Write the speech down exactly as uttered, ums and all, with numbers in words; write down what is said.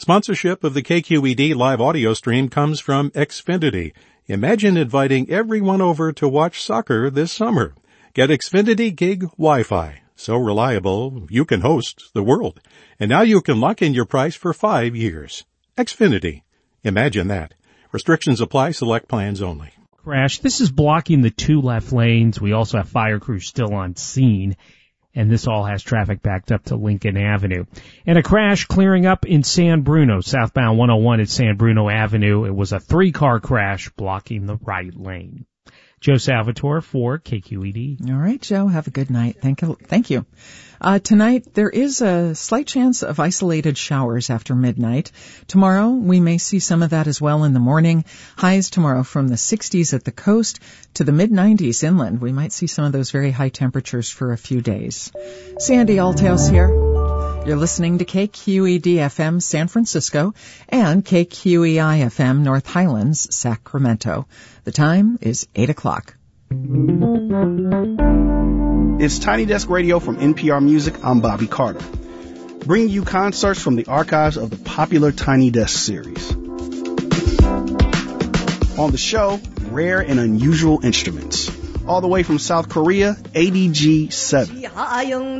Sponsorship of the K Q E D live audio stream comes from Xfinity. Imagine inviting everyone over to watch soccer this summer. Get Xfinity Gig Wi-Fi. So reliable, you can host the world. And now you can lock in your price for five years. Xfinity. Imagine that. Restrictions apply. Select plans only. Crash. This is blocking the two left lanes. We also have fire crews still on scene. And this all has traffic backed up to Lincoln Avenue. And a crash clearing up in San Bruno, southbound one oh one at San Bruno Avenue. It was a three-car crash blocking the right lane. Joe Salvatore for K Q E D. All right, Joe. Have a good night. Thank you. Thank you. Uh, tonight, there is a slight chance of isolated showers after midnight. Tomorrow, we may see some of that as well in the morning. Highs tomorrow from the sixties at the coast to the mid nineties inland. We might see some of those very high temperatures for a few days. Sandy Althouse here. You're listening to K Q E D F M San Francisco and K Q E I F M North Highlands, Sacramento. The time is eight o'clock. It's Tiny Desk Radio from N P R Music. I'm Bobby Carter, bringing you concerts from the archives of the popular Tiny Desk series. On the show, rare and unusual instruments. All the way from South Korea, A D G seven.